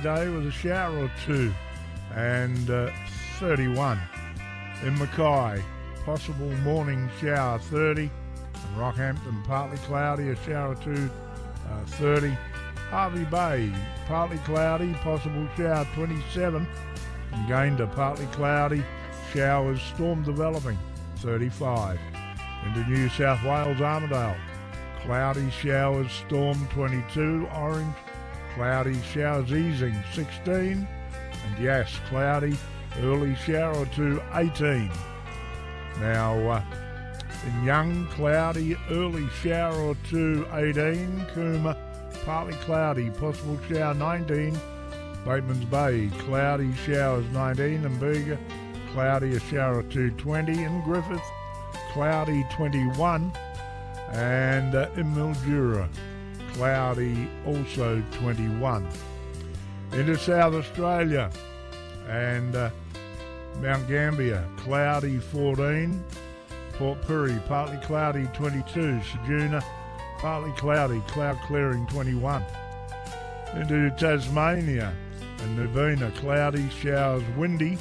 day with a shower or two, and 31. In Mackay, possible morning shower, 30. In Rockhampton, partly cloudy, a shower or two, 30. Hervey Bay, partly cloudy, possible shower, 27. In Gayndah, partly cloudy, showers, storm developing, 35. Into New South Wales, Armidale, cloudy showers, storm, 22. Orange, cloudy showers easing, 16. And yes, cloudy, early shower or two, 18. Now, in Young, cloudy, early shower or two, 18. Cooma, partly cloudy, possible shower, 19. Bateman's Bay, cloudy showers, 19. And Bega, cloudy, a shower or two, 20. In Griffith, cloudy, 21. And in Mildura, cloudy, also 21. Into South Australia and Mount Gambier, cloudy, 14. Port Pirie, partly cloudy, 22. Ceduna, partly cloudy, cloud clearing, 21. Into Tasmania and Nuvina, cloudy, showers, windy.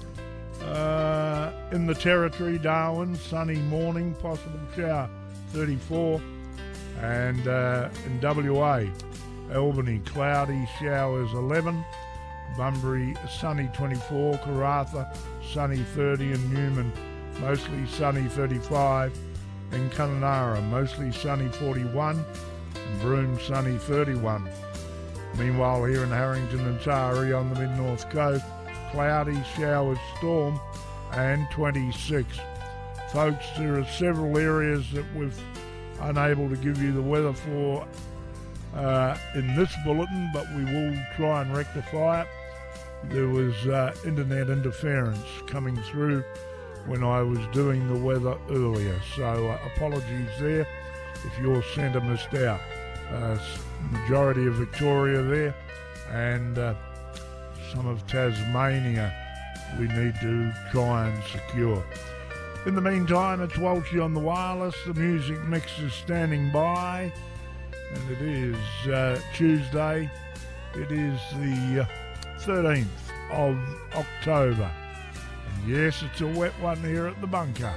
In the Territory, Darwin, sunny morning, possible shower, 34. And in WA, Albany, cloudy, showers, 11. Bunbury, sunny, 24. Karratha, sunny, 30. And Newman, mostly sunny, 35. In Kununurra, mostly sunny, 41. And Broome, sunny, 31. Meanwhile, here in Harrington and Taree on the mid-north coast, cloudy, showers, storm, and 26. Folks, there are several areas that we've unable to give you the weather for in this bulletin, but we will try and rectify it. There was internet interference coming through when I was doing the weather earlier, so apologies there if your centre missed out. Majority of Victoria there, and some of Tasmania we need to try and secure. In the meantime, it's Walshy on the wireless. The music mix is standing by, and it is Tuesday. It is the 13th of October. And yes, it's a wet one here at the bunker.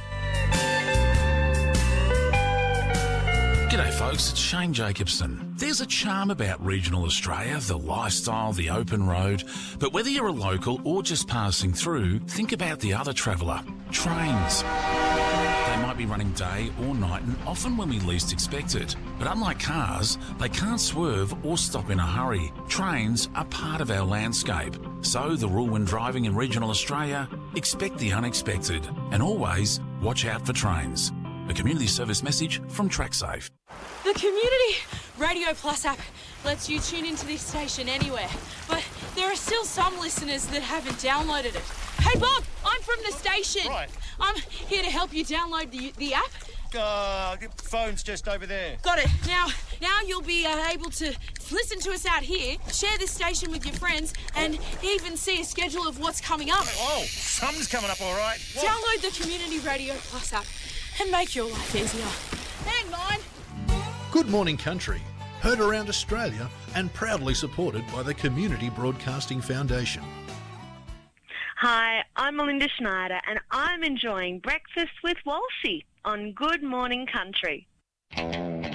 G'day folks, it's Shane Jacobson. There's a charm about regional Australia, the lifestyle, the open road. But whether you're a local or just passing through, think about the other traveller, trains. They might be running day or night and often when we least expect it. But unlike cars, they can't swerve or stop in a hurry. Trains are part of our landscape. So the rule when driving in regional Australia, expect the unexpected and always watch out for trains. A community service message from TrackSafe. The Community Radio Plus app lets you tune into this station anywhere, but there are still some listeners that haven't downloaded it. Hey Bob, I'm from the station. Right. I'm here to help you download the app. Phone's just over there. Got it. Now you'll be able to listen to us out here, share this station with your friends, and even see a schedule of what's coming up. Oh, something's coming up all right. What? Download the Community Radio Plus app and make your life easier. Hang on. Good Morning Country, heard around Australia and proudly supported by the Community Broadcasting Foundation. Hi, I'm Melinda Schneider and I'm enjoying Breakfast with Walshy on Good Morning Country.